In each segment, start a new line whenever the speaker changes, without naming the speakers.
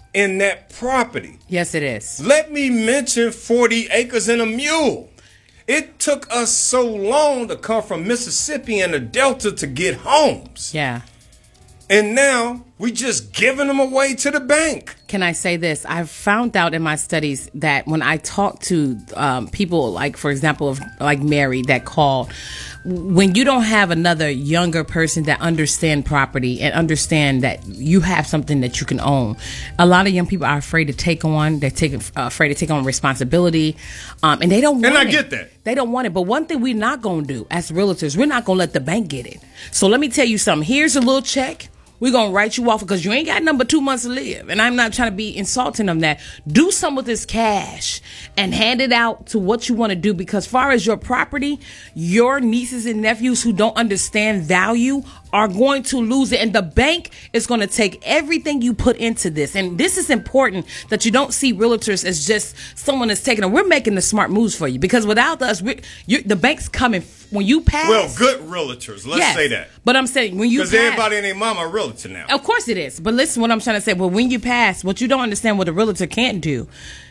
in that property.
Yes, it is.
Let me mention 40 acres and a mule. It took us so long to come from Mississippi and the Delta to get homes.
Yeah.
And now we just giving them away to the bank.
Can I say this? I've found out in my studies that when I talk to people, like, for example, like Mary that called, when you don't have another younger person that understand property and understand that you have something that you can own, a lot of young people are afraid to take on. They're afraid to take on responsibility, and they don't want it.
And I get that.
They don't want it. But one thing we're not going to do as realtors, we're not going to let the bank get it. So let me tell you something. Here's a little check. We're going to write you off because you ain't got number 2 months to live. And I'm not trying to be insulting of that. Do something with this cash and hand it out to what you want to do, because far as your property, your nieces and nephews who don't understand value are going to lose it. And the bank is going to take everything you put into this. And this is important, that you don't see realtors as just someone that's taking it. We're making the smart moves for you, because without us, the bank's coming. When you pass.
Well, good realtors. Let's say that.
But I'm saying when you pass.
Because everybody and their mama a realtor now.
Of course it is. But listen what I'm trying to say. Well, when you pass, what you don't understand what a realtor can't do,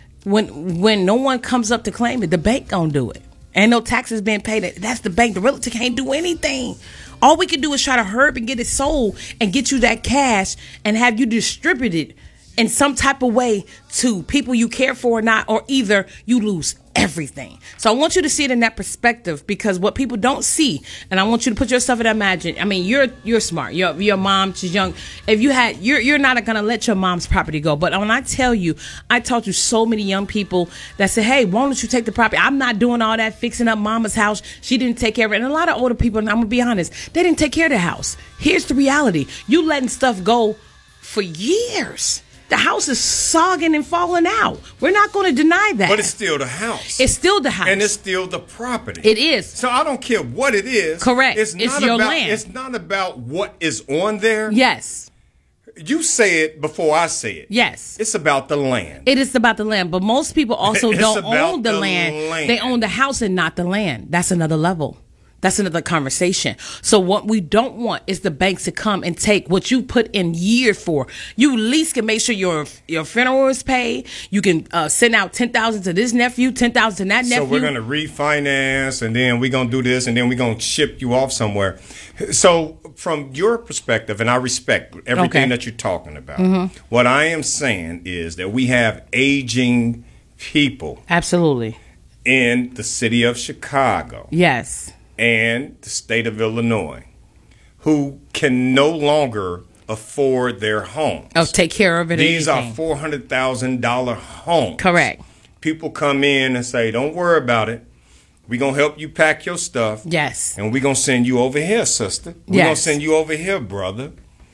when no one comes up to claim it, the bank gonna do it. Ain't no taxes being paid. That's the bank. The realtor can't do anything. All we can do is try to hurry and get it sold and get you that cash and have you distributed in some type of way to people you care for or not, or either you lose everything. So I want you to see it in that perspective, because what people don't see, and I want you to put yourself in that imagine. I mean, you're smart. Your mom, she's young. If you had, you're not gonna let your mom's property go. But when I tell you, I talk to so many young people that say, "Hey, why don't you take the property? I'm not doing all that fixing up mama's house. She didn't take care of it." And a lot of older people, and I'm gonna be honest, they didn't take care of the house. Here's the reality: you letting stuff go for years. The house is sogging and falling out. We're not going to deny that.
But it's still the house.
It's still the house.
And it's still the property.
It is.
So I don't care what it is.
Correct.
It's
your land.
It's not about what is on there.
Yes.
You say it before I say it.
Yes.
It's about the land.
It is about the land. But most people also don't own the
land.
land. They own the house and not the land. That's another level. That's another conversation. So what we don't want is the banks to come and take what you put in years for. You at least can make sure your funeral is paid. You can send out $10,000 to this nephew, $10,000 to that nephew.
So we're going to refinance, and then we're going to do this, and then we're going to ship you off somewhere. So from your perspective, and I respect everything that you're talking about, what I am saying is that we have aging people.
Absolutely.
In the city of Chicago.
Yes.
And the state of Illinois, who can no longer afford their homes.
Oh, take care of it.
These are $400,000 homes.
Correct.
People come in and say, "Don't worry about it. We're going to help you pack your stuff.
Yes.
And we're going to send you over here, sister. We're going to send you over here, brother."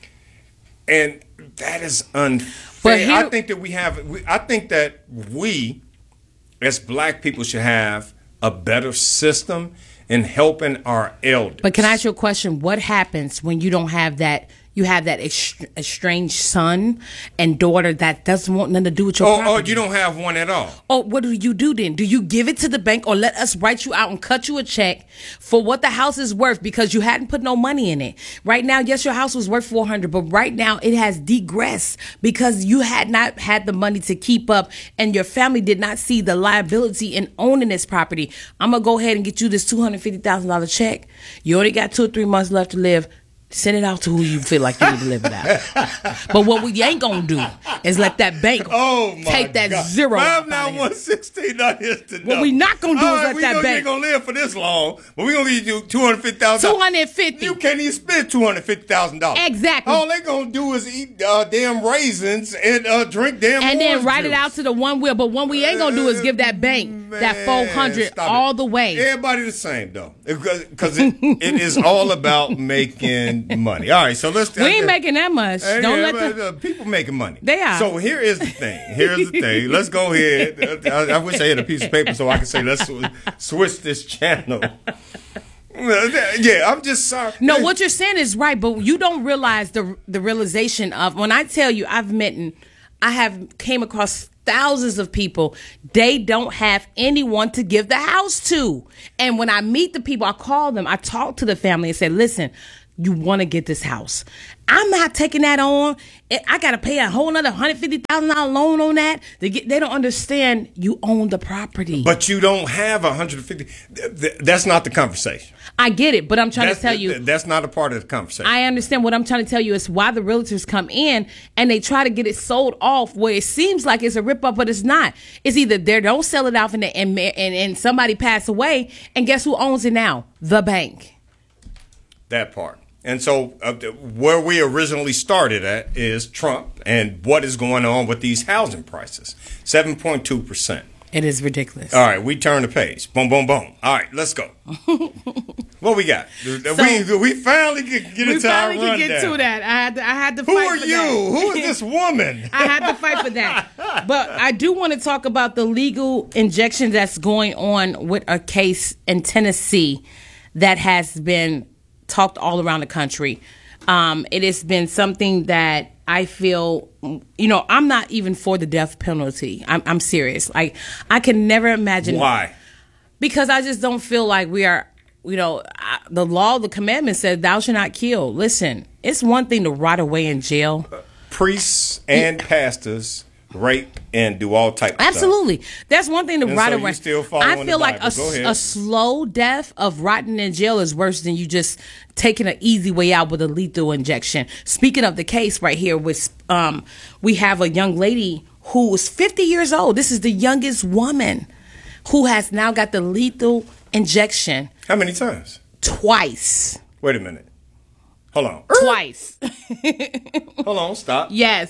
And that is unfair. I think that we, as black people, should have a better system in helping our elders.
But can I ask you a question? What happens when you don't have that? You have that estranged son and daughter that doesn't want nothing to do with your property.
Oh, you don't have one at all.
Oh, what do you do then? Do you give it to the bank, or let us write you out and cut you a check for what the house is worth, because you hadn't put no money in it? Right now, yes, your house was worth $400, but right now it has degressed because you had not had the money to keep up, and your family did not see the liability in owning this property. I'm gonna go ahead and get you this $250,000 check. You only got 2 or 3 months left to live. Send it out to who you feel like you need to live it out. But what we ain't gonna do is let that bank take that zero.
59116.
What we not gonna do is let that bank.
We ain't gonna live for this long, but we gonna give you $250,000.
$250.
You can't even spend $250,000.
Exactly.
All they gonna do is eat damn raisins and drink damn.
And then write
juice.
It out to the one wheel. But what we ain't gonna do is give that bank that $400 all the way.
Everybody the same though, because it is all about making money. All right, so let's.
We ain't making that much. Don't let
people making money.
They are.
So here is the thing. Let's go ahead. I wish I had a piece of paper so I could say let's switch this channel. Yeah, I'm just sorry.
No, what you're saying is right, but you don't realize the realization of when I tell you I have came across thousands of people, they don't have anyone to give the house to. And when I meet the people, I call them, I talk to the family and say, listen, you want to get this house. I'm not taking that on. I got to pay a whole another $150,000 loan on that. They don't understand you own the property.
But you don't have $150,000. That's not the conversation.
I get it, but I'm trying to tell you.
That's not a part of the conversation.
I understand. What I'm trying to tell you is why the realtors come in and they try to get it sold off where it seems like it's a ripoff, but it's not. It's either they don't sell it off and somebody pass away, and guess who owns it now? The bank.
That part. And so where we originally started at is Trump and what is going on with these housing prices. 7.2%.
It is ridiculous.
All right, we turn the page. Boom, boom, boom. All right, let's go. What we got? We finally get into our rundown. We finally get to that. I had to fight for that. Who are you? Who is this woman?
I had to fight for that. But I do want to talk about the legal injection that's going on with a case in Tennessee that has been talked all around the country. It has been something that I feel, I'm not even for the death penalty. I'm serious. Like, I can never imagine.
Why?
Because I just don't feel like we are, the law, the commandment says thou shalt not kill. Listen, it's one thing to rot away in jail.
Priests and pastors rape and do all types of stuff.
Absolutely. That's one thing to rot away.
I
feel like a slow death of rotting in jail is worse than you just taking an easy way out with a lethal injection. Speaking of the case right here, we have a young lady who is 50 years old. This is the youngest woman who has now got the lethal injection.
How many times?
Twice.
Wait a minute. Hold on.
Twice.
Hold on. Stop.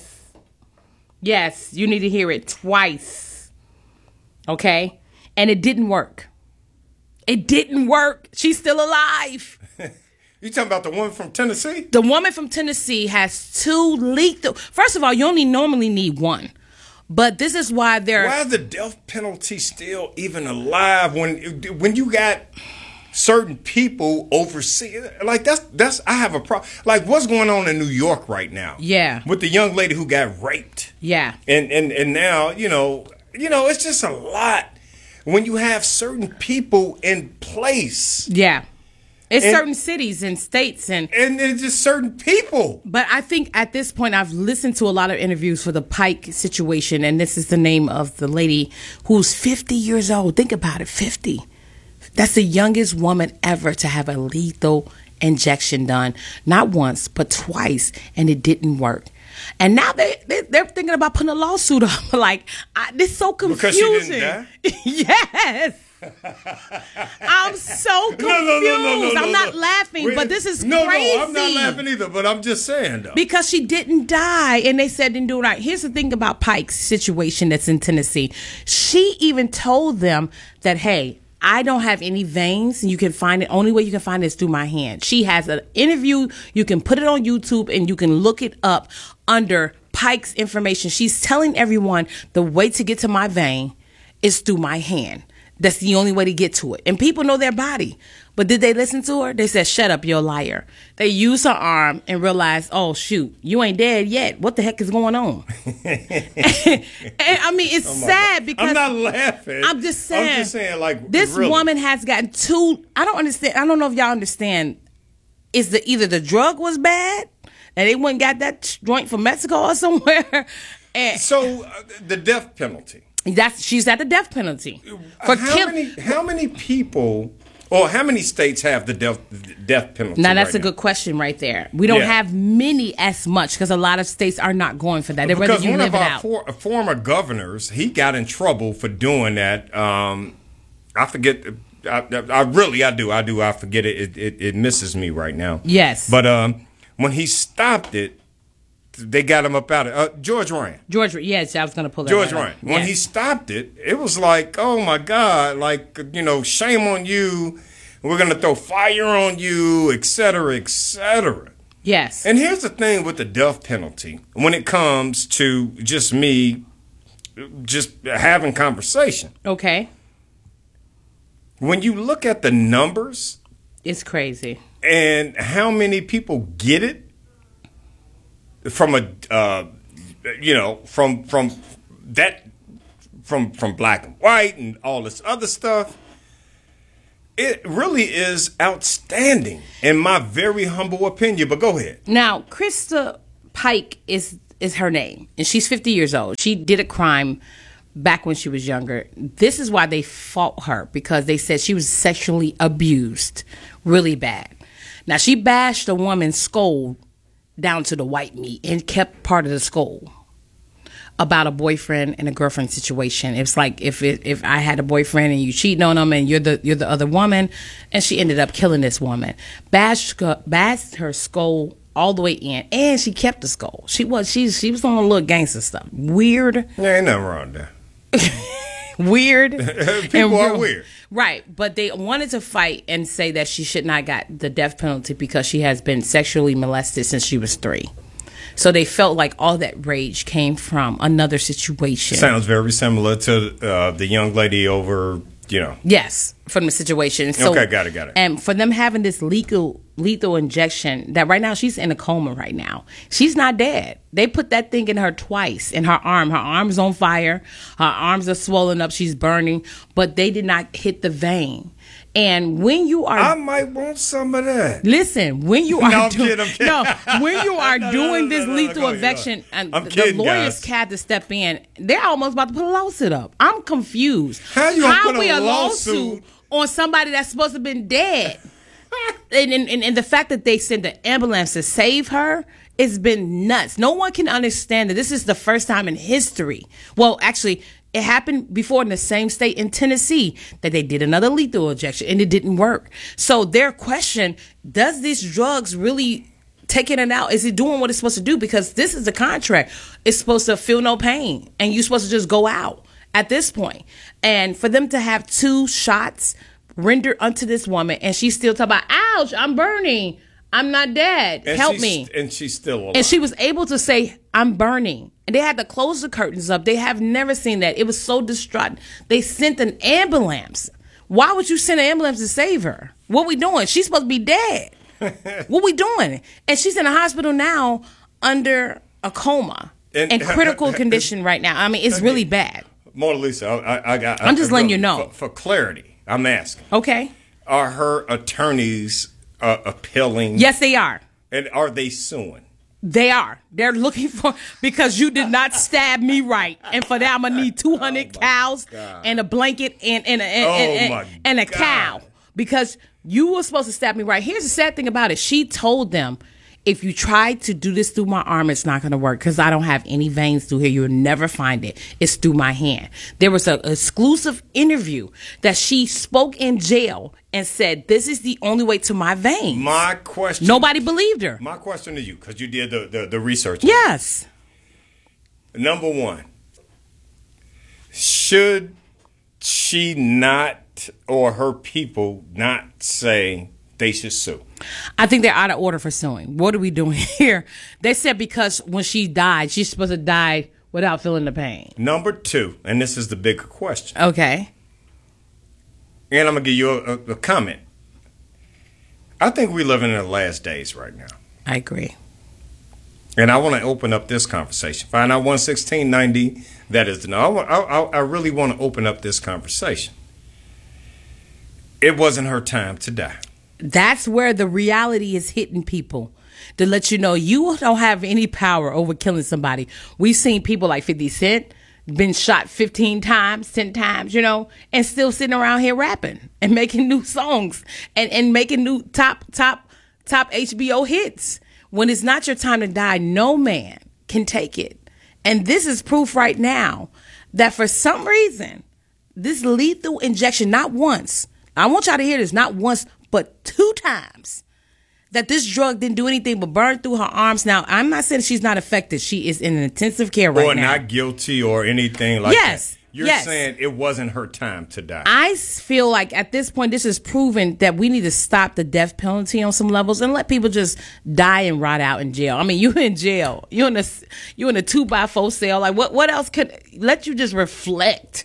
Yes, you need to hear it twice. Okay? And it didn't work. It didn't work. She's still alive.
You talking about the woman from Tennessee?
The woman from Tennessee has 2 lethal. First of all, you only normally need 1. But this is why
Why is the death penalty still even alive when you got certain people overseeing? Like that's I have a problem. Like what's going on in New York right now?
Yeah.
With the young lady who got raped.
Yeah.
And now, it's just a lot when you have certain people in place.
Yeah. It's certain cities and states and
it's just certain people.
But I think at this point I've listened to a lot of interviews for the Pike situation, and this is the name of the lady who's 50 years old. Think about it, 50. That's the youngest woman ever to have a lethal injection done, not once but twice, and it didn't work. And now they're thinking about putting a lawsuit up. Like, this is so confusing.
Because she didn't die?
Yes. I'm so confused. No, I'm not laughing, but this is crazy.
No, I'm not laughing either, but I'm just saying, though.
Because she didn't die, and they said didn't do it right. Here's the thing about Pike's situation that's in Tennessee. She even told them that, hey, I don't have any veins, and you can find it. Only way you can find it is through my hand. She has an interview. You can put it on YouTube, and you can look it up under Pike's information. She's telling everyone the way to get to my vein is through my hand. That's the only way to get to it. And people know their body. But did they listen to her? They said, shut up, you're a liar. They used her arm and realized, oh, shoot, you ain't dead yet. What the heck is going on? and I mean, it's sad because...
I'm not laughing.
I'm just saying,
like,
this
really.
woman has gotten 2... I don't understand. I don't know if y'all understand. Is either the drug was bad, and they went and got that joint from Mexico or somewhere.
So, the death penalty.
She's at the death penalty.
How many people, or how many states have the death penalty?
Now that's a good question right there. We don't have many as much because a lot of states are not going for that. They'd rather you live it out.
Because one of our former governors, he got in trouble for doing that. I forget. I do. I forget it. It misses me right now.
Yes.
But when he stopped it, they got him up out of George Ryan.
Yes, I was going to pull that.
George Ryan. When he stopped it, it was like, oh my God, like, shame on you. We're going to throw fire on you, et cetera, et cetera.
Yes.
And here's the thing with the death penalty when it comes to just me just having conversation.
Okay.
When you look at the numbers,
it's crazy.
And how many people get it from from black and white and all this other stuff. It really is outstanding, in my very humble opinion. But go ahead.
Now, Krista Pike is her name, and she's 50 years old. She did a crime back when she was younger. This is why they fought her, because they said she was sexually abused really bad. Now, she bashed a woman's skull down to the white meat and kept part of the skull about a boyfriend and a girlfriend situation. It's like if I had a boyfriend and you cheating on him and you're the other woman, and she ended up killing this woman. Bashed her skull all the way in, and she kept the skull. She was on a little gangster stuff. Weird.
There ain't nothing wrong there.
Weird.
People are weird.
Right, but they wanted to fight and say that she should not got the death penalty because she has been sexually molested since she was 3. So they felt like all that rage came from another situation.
Sounds very similar to the young lady over,
Yes, from the situation. So,
okay, got it.
And for them having this lethal injection, that right now she's in a coma right now. She's not dead. They put that thing in her twice, in her arm. Her arm's on fire. Her arms are swollen up. She's burning. But they did not hit the vein. And when you are,
I might want some of that.
Listen, when you are,
I'm kidding.
When you are doing this lethal injection, and the lawyers had to step in. They're almost about to put a lawsuit up. I'm confused.
How you gonna put a lawsuit
on somebody that's supposed to have been dead? and the fact that they sent an ambulance to save her, it's been nuts. No one can understand that this is the first time in history. Well, actually, it happened before in the same state in Tennessee that they did another lethal injection and it didn't work. So their question, does these drugs really taking it out? Is it doing what it's supposed to do? Because this is the contract. It's supposed to feel no pain and you're supposed to just go out at this point. And for them to have 2 shots rendered unto this woman and she's still talking about, ouch, I'm burning. I'm not dead. Help me.
And she's still alive.
And she was able to say, I'm burning. And they had to close the curtains up. They have never seen that. It was so distraught. They sent an ambulance. Why would you send an ambulance to save her? What we doing? She's supposed to be dead. What we doing? And she's in a hospital now under a coma and critical condition right now. I mean, it's really bad.
Mona Lisa,
I'm just letting you know.
For clarity, I'm asking.
Okay.
Are her attorneys appealing?
Yes, they are.
And are they suing?
They are. They're looking for, because you did not stab me right, and for that I'm gonna need 200 cows and a blanket and a cow, because you were supposed to stab me right. Here's the sad thing about it. She told them, if you try to do this through my arm, it's not going to work because I don't have any veins through here. You'll never find it. It's through my hand. There was an exclusive interview that she spoke in jail and said, this is the only way to my veins.
My question.
Nobody believed her.
My question to you, because you did the research.
Yes.
Number one, should she not, or her people not say they should sue?
I think they're out of order for suing. What are we doing here? They said because when she died, she's supposed to die without feeling the pain.
Number two, and this is the bigger question.
Okay.
And I'm going to give you a comment. I think we're living in the last days right now.
I agree.
And I want to open up this conversation. 591-1690, that is the number. I really want to open up this conversation. It wasn't her time to die.
That's where the reality is hitting people, to let you know you don't have any power over killing somebody. We've seen people like 50 Cent been shot 15 times, 10 times, and still sitting around here rapping and making new songs and making new top HBO hits. When it's not your time to die, no man can take it. And this is proof right now that for some reason, this lethal injection, not once, I want y'all to hear this, not once, but 2 times, that this drug didn't do anything but burn through her arms. Now, I'm not saying she's not affected. She is in intensive care right now.
Or not guilty or anything like that. You're saying it wasn't her time to die.
I feel like at this point, this is proven that we need to stop the death penalty on some levels and let people just die and rot out in jail. I mean, you in jail. You're in a 2x4 cell. Like, what else could let you just reflect?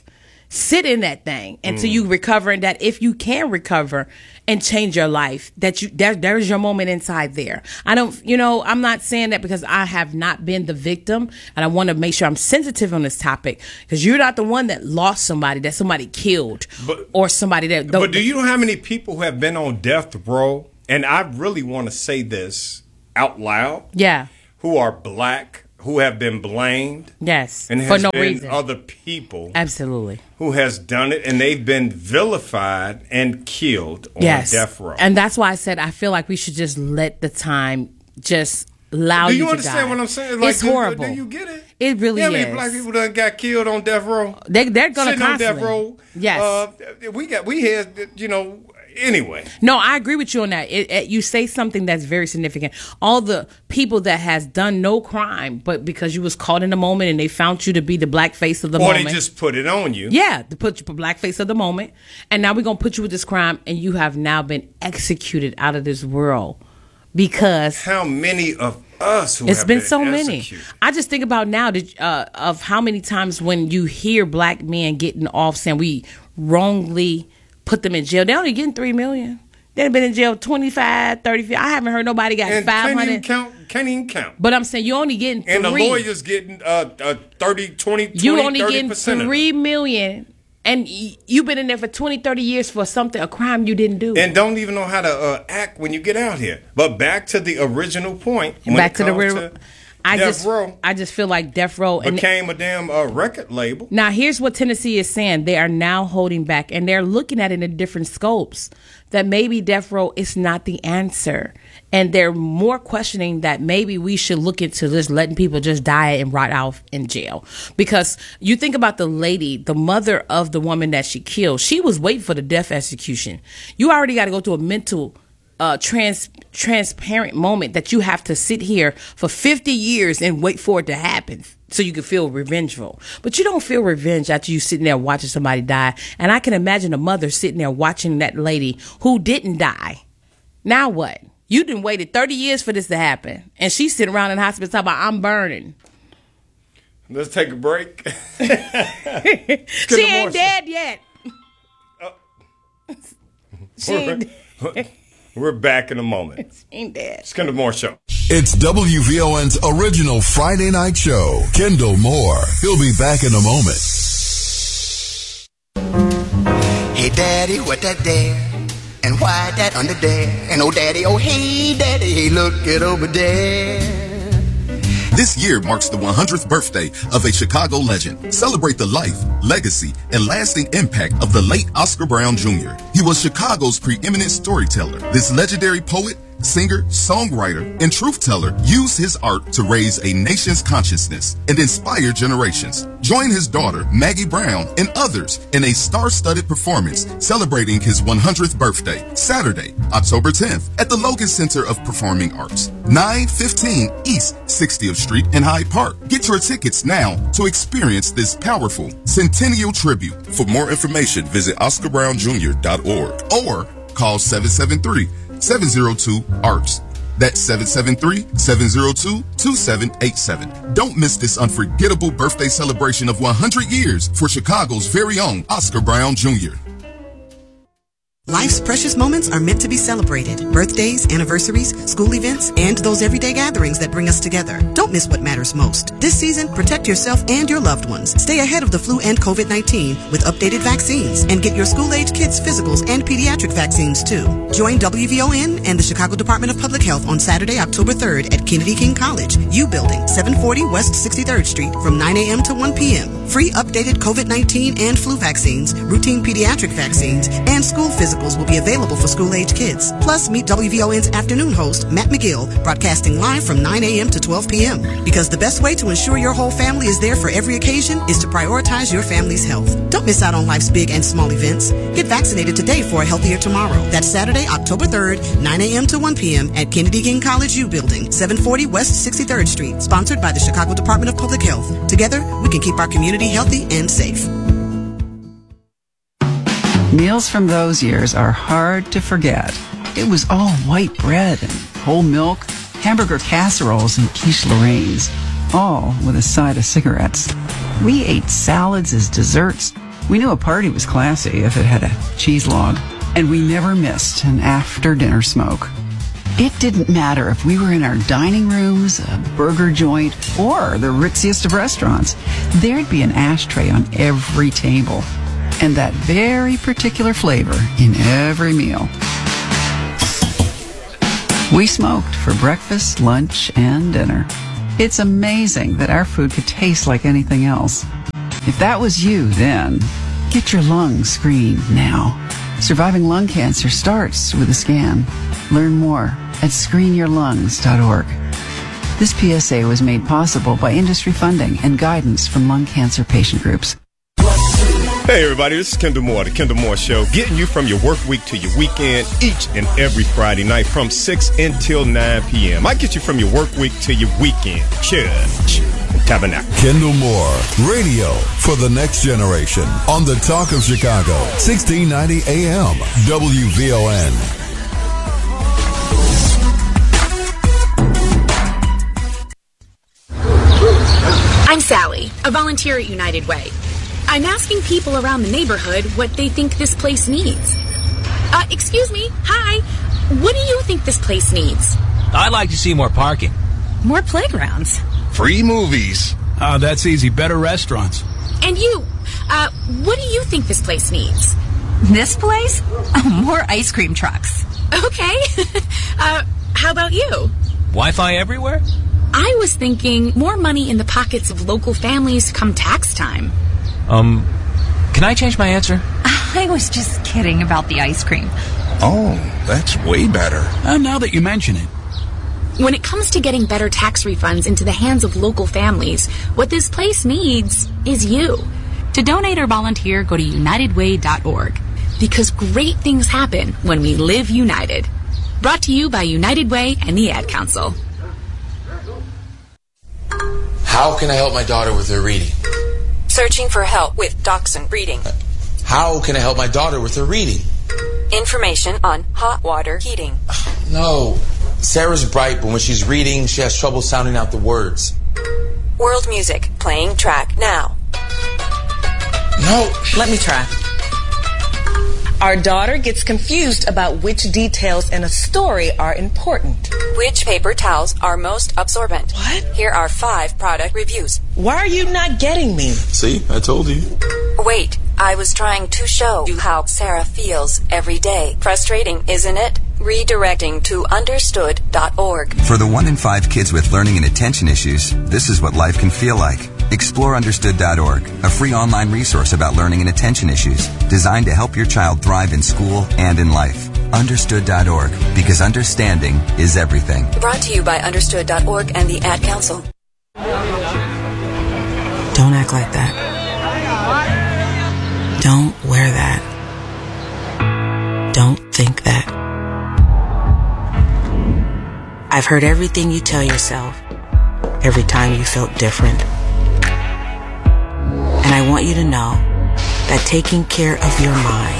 sit in that thing until you recover, and that if you can recover and change your life, that there's your moment inside there. I'm not saying that because I have not been the victim, and I want to make sure I'm sensitive on this topic, because you're not the one that lost somebody, that somebody killed, or somebody that.
But do you know how many people who have been on death row? And I really want to say this out loud.
Yeah.
Who are black, who have been blamed.
Yes.
And
for
has
no
been
reason.
other people.
Absolutely.
Who has done it, and they've been vilified and killed on death row.
And that's why I said I feel like we should just let the time just allow you to die.
Do you understand what I'm saying? Like,
it's horrible.
Do you get it?
It really is.
How many black people done got killed on death row?
They're going to constantly.
On death row.
Yes.
We had, anyway.
No, I agree with you on that. You say something that's very significant. All the people that has done no crime, but because you was caught in the moment and they found you to be the black face of the moment.
Or they just put it on you.
Yeah, to put you black face of the moment. And now we're going to put you with this crime, and you have now been executed out of this world. Because
how many of us who
it's
have
been so
executed?
many. I just think about now of how many times when you hear black men getting off saying we wrongly put them in jail. They only getting $3 million. They've been in jail 25, 30. I haven't heard nobody got
and
500.
Can't even count.
But I'm saying you only getting 3.
And the lawyer's getting 20,
you only
30%
getting $3 million. And you've been in there for 20, 30 years for a crime you didn't do.
And don't even know how to act when you get out here. But back to the original point.
Back to the real.
Death Row.
I just feel like Death Row
became a damn record label.
Now, here's what Tennessee is saying. They are now holding back, and they're looking at it in different scopes, that maybe Death Row is not the answer. And they're more questioning that maybe we should look into just letting people just die and rot out in jail. Because you think about the lady, the mother of the woman that she killed, she was waiting for the death execution. You already got to go through a mental transparent moment that you have to sit here for 50 years and wait for it to happen so you can feel revengeful. But you don't feel revenge after you sitting there watching somebody die. And I can imagine a mother sitting there watching that lady who didn't die. Now what? You done waited 30 years for this to happen. And she's sitting around in the hospital talking about, I'm burning.
Let's take a break.
She ain't dead yet. She ain't dead.
We're back in a moment.
Ain't dead.
Kendall Moore Show.
It's WVON's original Friday night show. Kendall Moore. He'll be back in a moment.
Hey, Daddy, what that there? And why that under there? And oh, Daddy, oh, hey, Daddy, hey, look it over there.
This year marks the 100th birthday of a Chicago legend. Celebrate the life, legacy, and lasting impact of the late Oscar Brown Jr. He was Chicago's preeminent storyteller. This legendary poet, singer, songwriter, and truth teller used his art to raise a nation's consciousness and inspire generations. Join his daughter, Maggie Brown, and others in a star-studded performance celebrating his 100th birthday, Saturday, October 10th, at the Logan Center of Performing Arts, 915 East 60th Street in Hyde Park. Get your tickets now to experience this powerful centennial tribute. For more information, visit OscarBrownJr.org or call 773-702-ARTS. That's 773-702-2787. Don't miss this unforgettable birthday celebration of 100 years for Chicago's very own Oscar Brown Jr.
Life's precious moments are meant to be celebrated. Birthdays, anniversaries, school events, and those everyday gatherings that bring us together. Don't miss what matters most. This season, protect yourself and your loved ones. Stay ahead of the flu and COVID-19 with updated vaccines and get your school-age kids' physicals and pediatric vaccines too. Join WVON and the Chicago Department of Public Health on Saturday, October 3rd at Kennedy King College, U Building, 740 West 63rd Street from 9 a.m. to 1 p.m. Free updated COVID-19 and flu vaccines, routine pediatric vaccines, and school physicals will be available for school-age kids. Plus, meet WVON's afternoon host, Matt McGill, broadcasting live from 9 a.m. to 12 p.m. Because the best way to ensure your whole family is there for every occasion is to prioritize your family's health. Don't miss out on life's big and small events. Get vaccinated today for a healthier tomorrow. That's Saturday, October 3rd, 9 a.m. to 1 p.m. at Kennedy King College U Building, 740 West 63rd Street, sponsored by the Chicago Department of Public Health. Together, we can keep our community healthy and safe.
Meals from those years are hard to forget. It was all white bread and whole milk, hamburger casseroles and quiche Lorraines, all with a side of cigarettes. We ate salads as desserts, We knew a party was classy if it had a cheese log, and we never missed an after-dinner smoke. It didn't matter if we were in our dining rooms, a burger joint, or the ritziest of restaurants. There'd be an ashtray on every table, and that very particular flavor in every meal. We smoked for breakfast, lunch, and dinner. It's amazing that our food could taste like anything else. If that was you then, get your lungs screened now. Surviving lung cancer starts with a scan. Learn more at screenyourlungs.org. This PSA was made possible by industry funding and guidance from lung cancer patient groups.
Hey everybody, this is Kendall Moore, The Kendall Moore Show, getting you from your work week to your weekend each and every Friday night from 6 until 9 p.m. I get you from your work week to your weekend. Church and Tabernacle.
Kendall Moore, radio for the next generation on the Talk of Chicago, 1690 AM, WVON.
I'm Sally, a volunteer at United Way. I'm asking people around the neighborhood what they think this place needs. Excuse me, hi. What do you think this place needs?
I'd like to see more parking.
More playgrounds.
Free movies.
That's easy. Better restaurants.
And you, what do you think this place needs?
This place? More ice cream trucks.
Okay. How about you?
Wi-Fi everywhere?
I was thinking more money in the pockets of local families come tax time.
Can I change my answer?
I was just kidding about the ice cream.
Oh, that's way better.
Now that you mention it.
When it comes to getting better tax refunds into the hands of local families, what this place needs is you. To donate or volunteer, go to unitedway.org. Because great things happen when we live united. Brought to you by United Way and the Ad Council.
How can I help my daughter with her reading?
Searching for help with Dachshund Reading.
How can I help my daughter with her reading?
Information on hot water heating.
No. Sarah's bright, but when she's reading, she has trouble sounding out the words.
World music, playing track now.
No.
Let me try. Our daughter gets confused about which details in a story are important.
Which paper towels are most absorbent?
What?
Here are 5 product reviews.
Why are you not getting me?
See, I told you.
Wait, I was trying to show you how Sarah feels every day. Frustrating, isn't it? Redirecting to understood.org.
For the 1 in 5 kids with learning and attention issues, this is what life can feel like. Explore understood.org, a free online resource about learning and attention issues, designed to help your child thrive in school and in life. Understood.org, because understanding is everything.
Brought to you by understood.org and the Ad Council.
Don't act like that. Don't wear that. Don't think that. I've heard everything you tell yourself every time you felt different. And I want you to know that taking care of your mind